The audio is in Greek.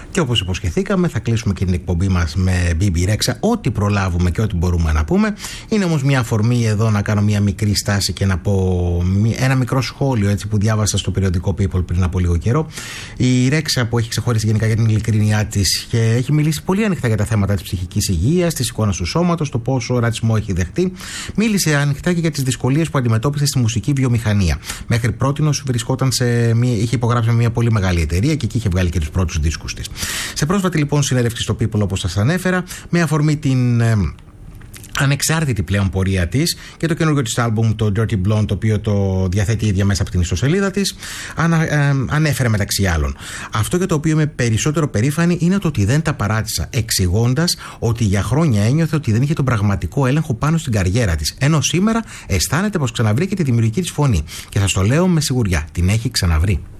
Και όπως υποσχεθήκαμε, θα κλείσουμε και την εκπομπή μας με BB Rexha, ό,τι προλάβουμε και ό,τι μπορούμε να πούμε. Είναι όμως μια αφορμή εδώ να κάνω μια μικρή στάση και να πω ένα μικρό σχόλιο έτσι, που διάβασα στο περιοδικό People πριν από λίγο καιρό. Η Rexha, που έχει ξεχωρίσει γενικά για την ειλικρίνειά της και έχει μιλήσει πολύ ανοιχτά για τα θέματα της ψυχικής υγείας, της εικόνας του σώματος, το πόσο ρατσισμό έχει δεχτεί, μίλησε ανοιχτά και για τις δυσκολίες που αντιμετώπισε στη μουσική βιομηχανία. Μέχρι πρότινος βρισκόταν είχε υπογράψει με μια πολύ μεγάλη εταιρεία και εκεί είχε βγάλει και τους πρώτους δίσκους της. Σε πρόσφατη λοιπόν συνέντευξη στο People, όπως σας ανέφερα, με αφορμή την ανεξάρτητη πλέον πορεία της και το καινούργιο της άλμπουμ, το Dirty Blonde, το οποίο το διαθέτει η ίδια μέσα από την ιστοσελίδα της, ανέφερε μεταξύ άλλων: αυτό για το οποίο είμαι περισσότερο περήφανη είναι το ότι δεν τα παράτησα, εξηγώντας ότι για χρόνια ένιωθε ότι δεν είχε τον πραγματικό έλεγχο πάνω στην καριέρα της, ενώ σήμερα αισθάνεται πως ξαναβρήκε τη δημιουργική της φωνή. Και σας το λέω με σιγουριά, την έχει ξαναβρει.